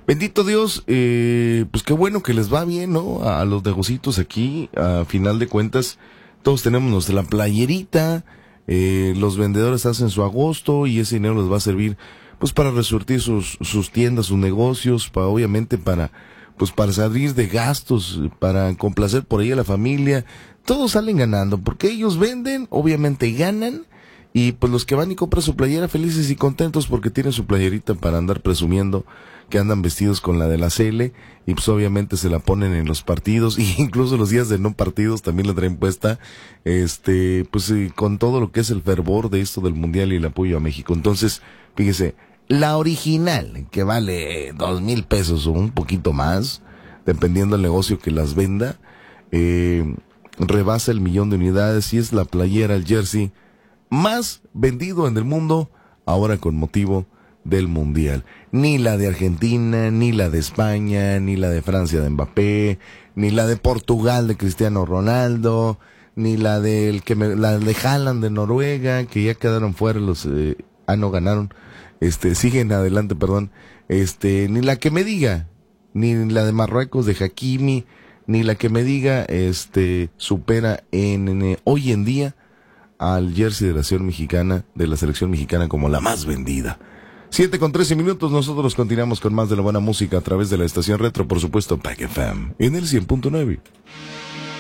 Bendito Dios, pues qué bueno que les va bien, ¿no? A los negocitos aquí, a final de cuentas, todos tenemos nuestra playerita, los vendedores hacen su agosto y ese dinero les va a servir, pues para resurtir sus tiendas, sus negocios, obviamente pues para salir de gastos, para complacer por ahí a la familia. Todos salen ganando, porque ellos venden, obviamente ganan, y pues los que van y compran su playera felices y contentos porque tienen su playerita para andar presumiendo que andan vestidos con la de la CL, y pues obviamente se la ponen en los partidos, y incluso los días de no partidos también la traen puesta, con todo lo que es el fervor de esto del Mundial y el apoyo a México. Entonces, fíjese, la original, que vale 2,000 pesos o un poquito más, dependiendo del negocio que las venda, rebasa el 1,000,000 de unidades y es la playera, el jersey más vendido en el mundo, ahora con motivo del Mundial. Ni la de Argentina, ni la de España, ni la de Francia de Mbappé, ni la de Portugal de Cristiano Ronaldo, ni la la de Haaland de Noruega, que ya quedaron fuera no ganaron, siguen adelante, perdón, ni la que me diga, ni la de Marruecos de Hakimi, ni la que me diga, supera hoy en día al jersey de la selección mexicana como la más vendida. 7:13, nosotros continuamos con más de la buena música a través de la estación Retro, por supuesto, Pack FM, en el 100.9.